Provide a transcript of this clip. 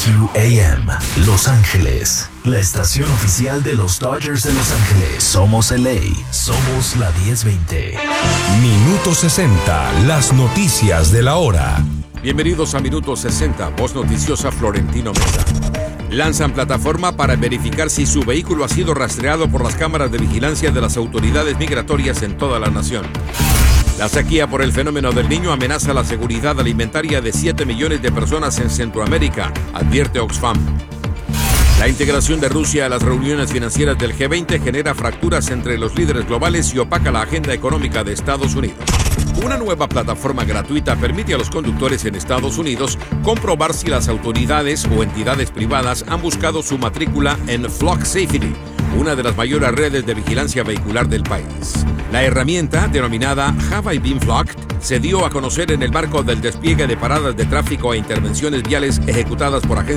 WQAM, Los Ángeles, la estación oficial de los Dodgers de Los Ángeles. Somos LA, somos la 1020. Minuto 60, las noticias de la hora. Bienvenidos a Minuto 60, voz noticiosa Florentino Mesa. Lanzan plataforma para verificar si su vehículo ha sido rastreado por las cámaras de vigilancia de las autoridades migratorias en toda la nación. La sequía por el fenómeno del Niño amenaza la seguridad alimentaria de 7 millones de personas en Centroamérica, advierte Oxfam. La integración de Rusia a las reuniones financieras del G20 genera fracturas entre los líderes globales y opaca la agenda económica de Estados Unidos. Una nueva plataforma gratuita permite a los conductores en Estados Unidos comprobar si las autoridades o entidades privadas han buscado su matrícula en Flock Safety, una de las mayores redes de vigilancia vehicular del país. La herramienta, denominada Have I Been Flocked, se dio a conocer en el marco del despliegue de paradas de tráfico e intervenciones viales ejecutadas por agencias